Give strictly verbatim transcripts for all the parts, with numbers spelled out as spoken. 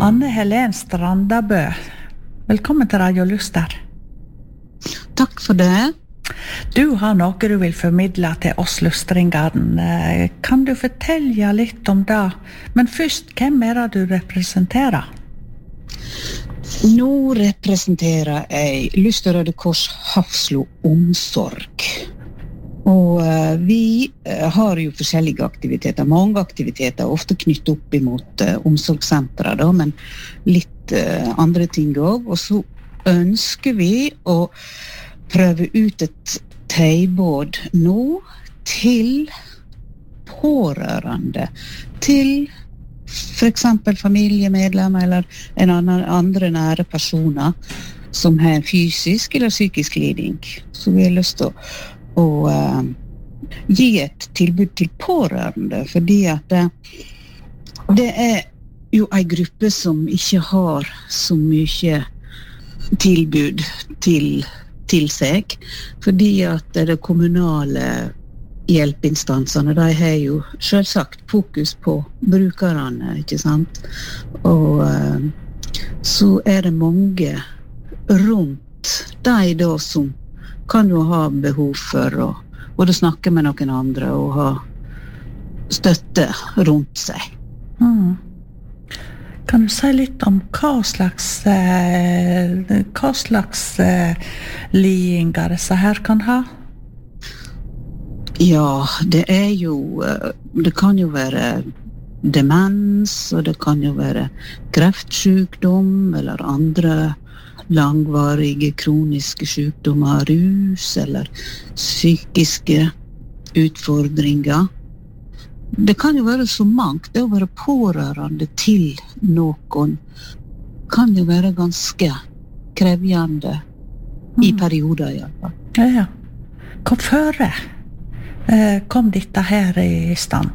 Anne Helen Strandabø, velkommen til Radio Luster. Takk for det. Du har noe du vil formidle til oss lustringene. Kan du fortelle litt om det? Men først, hvem er det du representerer? Nå representerer jeg Luster Røde Kors Hafslo Omsorg. Og uh, vi uh, har jo forskjellige aktiviteter, mange aktiviteter, ofte knyttet opp imot uh, omsorgssentre, da, men litt uh, andre ting også. Og så ønsker vi å prøve ut et tilbud nå til pårørende, til for eksempel familiemedlemmer eller en annen, andre nære personer som har en fysisk eller psykisk liding. Så vi har lyst til å og uh, gi et tilbud til pårørende, fordi at det, det er jo en gruppe som ikke har så mye tilbud til, til seg, fordi at det kommunale hjelpeinstansene, de har jo selvsagt fokus på brukerne, ikke sant? Og uh, så er det mange rundt de da som kan jo ha behov for å både snakke med noen andre og ha støtte rundt seg. Mm. Kan du si litt om hva slags, eh, hva slags eh, lidninger disse her kan ha? Ja, det er jo, det kan jo være demens, og det kan jo være kreftsykdom eller andre langvarige kroniske sykdommer, rus eller psykiske utfordringer. Det kan jo være så mangt. Det å være pårørende til noen kan jo være ganske krevjende mm. i perioder i alle fall. Ja, ja. Hvorfor eh, kom dette her i stand?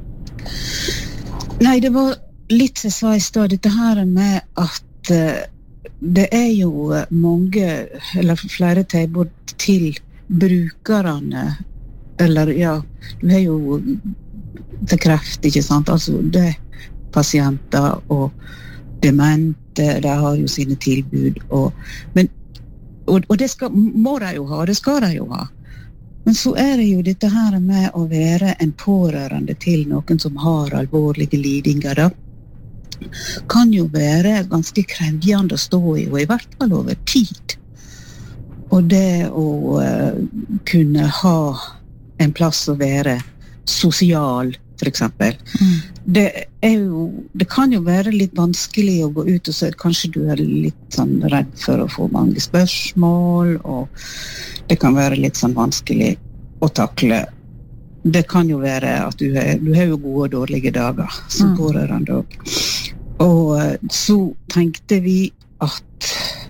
Nei, det var litt som jeg sa i sted, dette her med at eh, det er jo mange, eller flere tilbud til brukerne, eller ja, du har jo til kreft, ikke sant? Altså, det er pasienter og demente, de har jo sine tilbud, og, men, og, og det skal, må de jo ha, det skal de jo ha. Men så er det jo dette her med å være en pårørende til noen som har alvorlige lidinger, da. Kan jo være ganske krevjende å stå i, og i hvert fall over tid. Og det å uh, kunne ha en plass å være sosial, for eksempel. Mm. Det er jo, det kan jo være litt vanskelig å gå ut og så kanskje du er litt sånn redd for å få mange spørsmål, og det kan være litt sånn vanskelig å takle. Det kan jo være at du har, du har jo gode og dårlige dager som mm. pårørende også. Og så tenkte vi at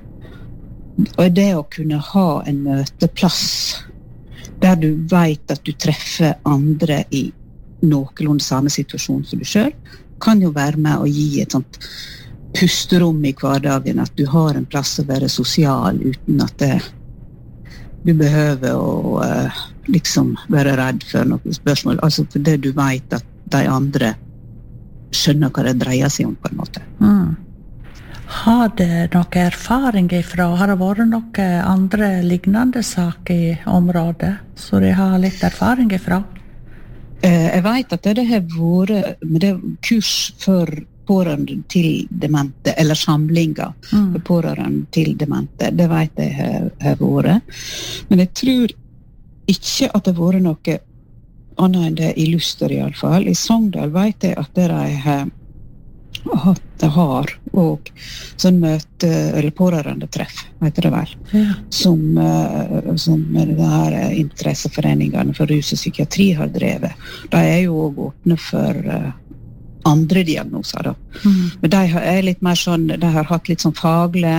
det å kunne ha en møteplass der du vet at du treffer andre i noenlunde samme situasjon som du selv, kan jo være med å gi et sånt pusterom i hverdagen, at du har en plass å være sosial uten at det, du behøver å uh, liksom være redd for noen spørsmål, altså for det du vet at de andre skjønner hva det dreier seg om på en måte. Mm. Har det noen erfaring ifra, har det vært noen andre lignende saker i området, så de har litt erfaring ifra? Eh, jeg vet at det har vært med det kurs for pårørende til demente, eller samlinger mm. for pårørende til demente, det vet jeg har, har vært. Men jeg tror ikke at det har vært noe annet enn det i Luster i alle fall. I Sogndal vet jeg at det de har hatt det har, og sånn møte, eller pårørende treff, vet det vel, ja. som, uh, som det her interesseforeningene for rus og psykiatri har drevet. De er jo også åpne for uh, andre diagnoser, da. Mm. Men de er litt mer sånn, de har hatt litt sånn faglig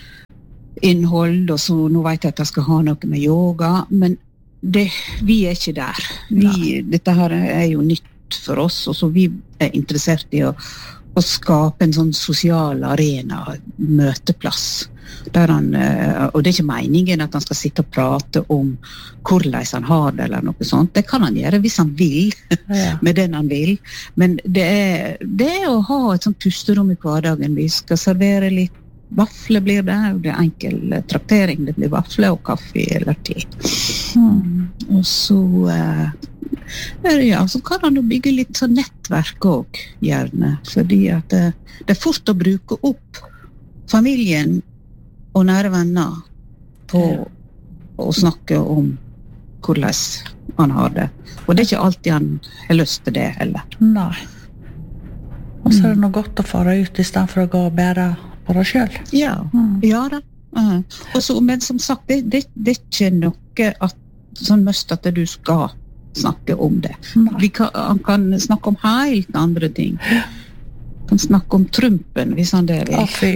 innhold, og så nå vet jeg at de skal ha noe med yoga, men det, vi er ikke der. Vi, dette her er jo nytt for oss, og så vi er interessert i å, å skape en sånn sosial arena, møteplass, der han, og det er ikke meningen at han skal sitte og prate om hvordan han har det eller noe sånt. Det kan han gjøre hvis han vil, ja. Med den han vil. Men det er, det er å ha et sånt pusterom i hverdagen. Vi skal servere litt vafler blir det, og det er enkel traktering. Det blir vafler og kaffe eller te. Mm. Og så, eh, ja, så kan han jo bygge litt sånn nettverk også, gjerne. Fordi at det, det er fort å bruke opp familien og nære venner på ja. Å snakke om hvordan han har det. Og det er ikke alltid han har lyst til det heller. Nei. Og så er det noe godt å fare ut i stedet for å gå og bære på deg selv. Ja, mm. ja da. Uh. Og så, men som sagt, det, det, det er ikke noe at, sånn mest at du skal snakke om det. Vi kan, han kan snakke om helt andre ting. Han kan snakke om Trumpen, hvis han det vil. Å, fy.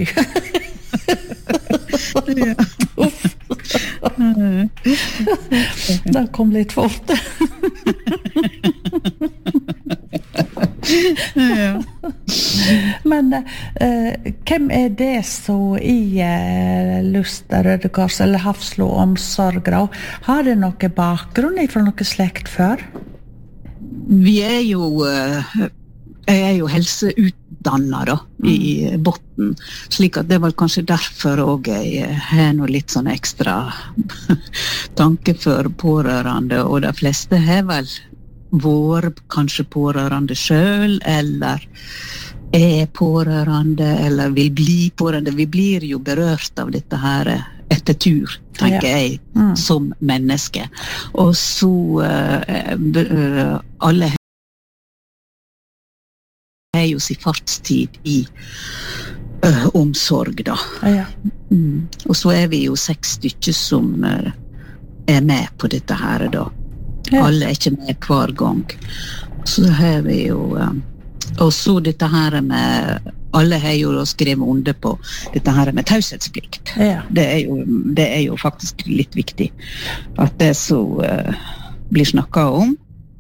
Ja. Det kom litt fort. Ja. Men eh, hvem er det så i eh, Luster, Røde Kors eller Hafslo omsorger? Har det noe bakgrunn fra noe slekt før? Vi er jo eh, jeg er jo helseutdannet da, i botten, slik at det var kanskje derfor også jeg har noe litt sånn ekstra tanke for pårørende, og de fleste har vel vært kanskje pårørende selv, eller er pårørende, eller vil bli pårørende. Vi blir jo berørt av dette her etter tur, tenker ja. Jeg, mm. som menneske. Og så uh, uh, alle er jo sin fartstid i uh, omsorg da. Ja. Mm. Og så er vi jo seks stykker som uh, er med på dette her da. Ja. Alle er ikke med hver gang. Så har vi jo um, og så dette her med alle har jo skrevet under på dette her med taushetsplikt. Ja. Det er jo, det er jo faktisk litt viktig at det så uh, blir snakket om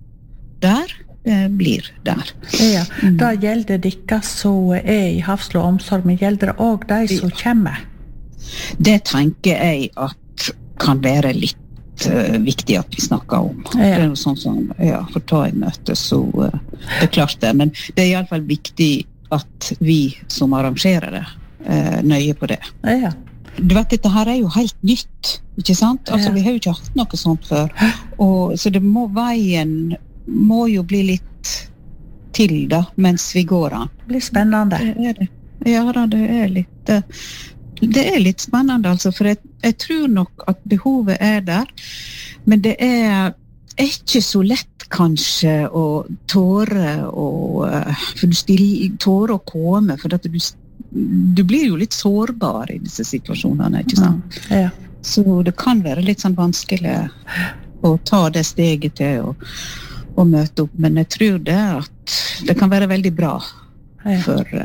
der, det blir der. Ja, da gjelder det ikke så er i Hafslo omsorg, men gjelder det også de som kommer? Det tenker jeg at kan være litt Uh, viktig at vi snakker om. Ja. Det er jo sånn som, ja, for ta i møte, så uh, det er klart det. Men det er i alle fall viktig at vi som arrangerer det, uh, nøye på det. Ja. Du vet, dette her er jo helt nytt, ikke sant? Altså, ja. Vi har jo ikke hatt noe sånt før. Og, så det må, veien må jo bli litt til da, mens vi går an. Det blir spennende. Det er det. Ja da, det er litt... Uh, Det er litt spennende, altså, for jeg, jeg tror nok at behovet er der, men det er ikke så lett kanskje å tåre å, for du stiller, tåre å komme, for at du, du blir jo litt sårbar i disse situasjonene, ikke sant? Mm, ja. Så det kan være litt sånn vanskelig å ta det steget til å, å møte opp, men jeg tror det at det kan være veldig bra for...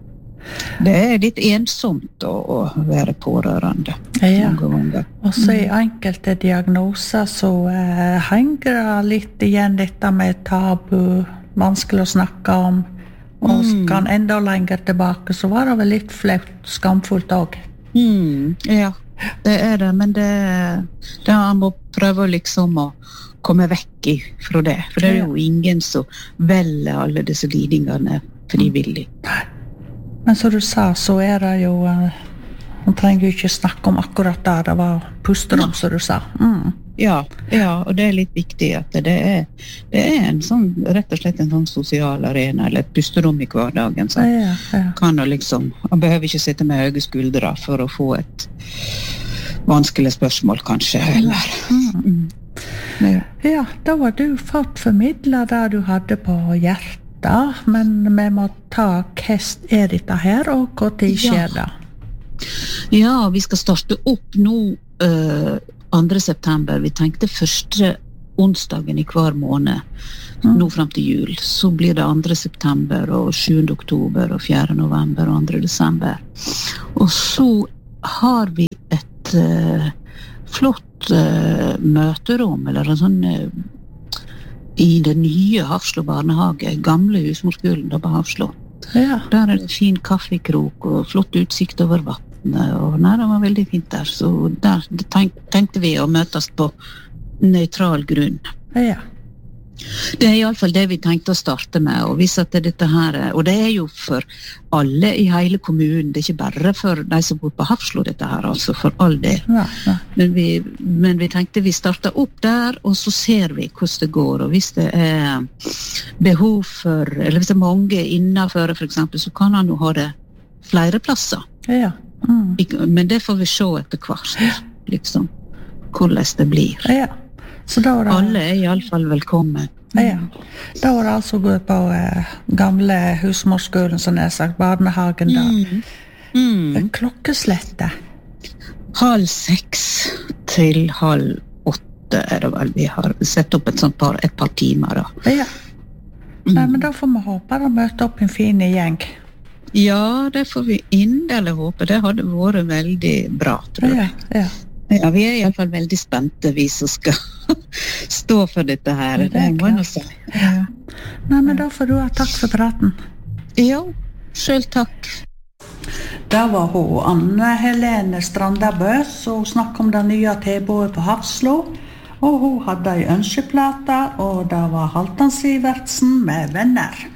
Det er litt ensomt å, å være pårørende. Ja, og så i enkelte diagnoser så eh, henger det litt igjen dette med tabu, vanskelig å snakke om, og mm. kan enda lenger tilbake, så var det vel litt flaut, skamfullt også. Mm, ja, det er det, men det, det man må prøve liksom å komme vekk fra det, for det er jo ingen som velger alle disse lidingene frivillig. Men som du sa, så er det jo man trenger jo ikke snakke om akkurat det det var pusterom, som du sa. Mm. Ja, ja, og det er litt viktig at det er, det er en sånn, rett og slett en sånn sosial arena, eller et pusterom i hverdagen, så ja, ja. Kan det liksom, man behøver ikke sitte med høye skuldre for å få et vanskelig spørsmål, kanskje, eller. Mm. Ja. Ja, da var du fått formidlet det du hadde på hjertet. Da, men vi må ta hva er dette her, og hva tid skjer det? Ja, vi skal starte opp nå uh, andre september. Vi tenkte første onsdagen i hver måned, mm. nå frem til jul. Så blir det andre september, og sjuende oktober, og fjerde november, og andre desember. Og så har vi et uh, flott uh, møterom, eller en sånn... Uh, i det nye Hafslo barnehage, gamle husmorskolen da på Hafslo. Ja. Der er det fin kaffekrok og flott utsikt over vatten. Vassvatnet, og nei, det var veldig fint der. Så der tenk, tenkte vi å møtes på nøytral grunn. Ja. Det er i alle fall det vi tenkte å starte med, og vise at dette her, og det er jo for alle i hele kommunen, det er ikke bare for de som bor på Hafslo dette her, altså for all det. Ja, ja. Men, vi, men vi tenkte vi starter opp der, og så ser vi hvordan det går, og hvis det er behov for, eller hvis det er mange innenfor for eksempel, så kan han jo ha det flere plasser. Ja. Mm. Men det får vi se etter hvert, liksom, hvordan det blir. Ja. Så da var det, alle er i alle fall velkommen. Ja. Da var det altså gå på eh, gamle husmorskolen, som jeg har sagt, barnehagen der. Mm. Mm. Klokkeslette. Halv seks til halv åtte er det vel vi har sett opp et sånt par, et par timer da. Ja. Mm. Nei, men da får vi håpe å møte opp en fin gjeng. Ja, det får vi inderlig håpe. Det hadde vært veldig bra, tror jeg. Ja, ja. Ja, vi er i alle fall veldig spente, vi som skal stå for dette her. Det må jeg nå si. Ja. Nei, men da får du ha takk for praten. Ja, selv takk. Da var hun Anne Helene Strandabø, som snakket om det nye tilbudet på Hafslo. Og hun hadde en ønskeplate, og det var Halvdan Sivertsen med Venner.